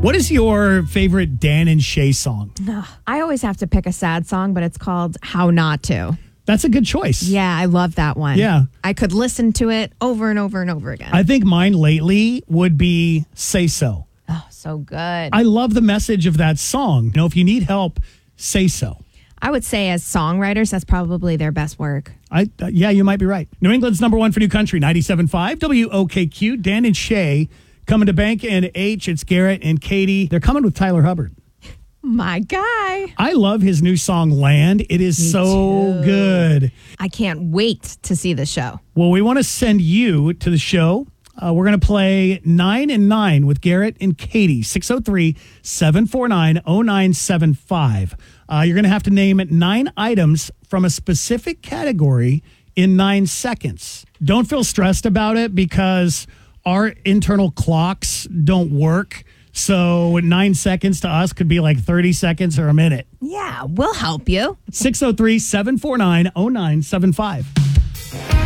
What is your favorite Dan and Shay song? I always have to pick a sad song, but it's called How Not To. That's a good choice. Yeah, I love that one. Yeah. I could listen to it over and over and over again. I think mine lately would be Say So. Oh, so good. I love the message of that song. You know, if you need help, say so. I would say as songwriters, that's probably their best work. Yeah, you might be right. New England's number one for new country, 97.5 WOKQ. Dan and Shay coming to Bank and H. It's Garrett and Katie. They're coming with Tyler Hubbard. My guy. I love his new song, Land. It is so good. I can't wait to see the show. Well, we want to send you to the show. We're going to play 9 and 9 with Garrett and Katie, 603-749-0975. You're going to have to name 9 items from a specific category in 9 seconds. Don't feel stressed about it because our internal clocks don't work. So 9 seconds to us could be like 30 seconds or a minute. Yeah, we'll help you. 603-749-0975.